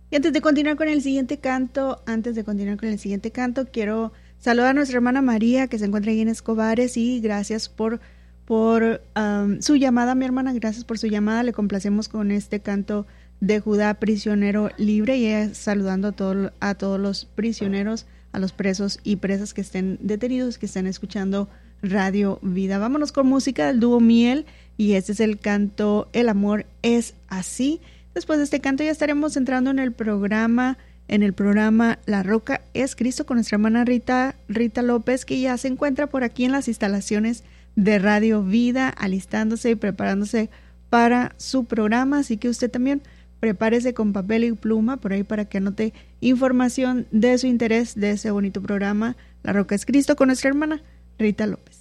Y antes de continuar con el siguiente canto, quiero saludar a nuestra hermana María, que se encuentra ahí en Escobares, y gracias por su llamada, mi hermana, gracias por su llamada. Le complacemos con este canto de Judá, prisionero libre, y ella saludando a todos los prisioneros, a los presos y presas que estén detenidos, que estén escuchando Radio Vida. Vámonos con música del dúo Miel, y este es el canto El amor es así. Después de este canto ya estaremos entrando en el programa La Roca es Cristo con nuestra hermana Rita López, que ya se encuentra por aquí en las instalaciones de Radio Vida, alistándose y preparándose para su programa. Así que usted también prepárese con papel y pluma por ahí para que anote información de su interés de ese bonito programa La Roca es Cristo con nuestra hermana Rita López.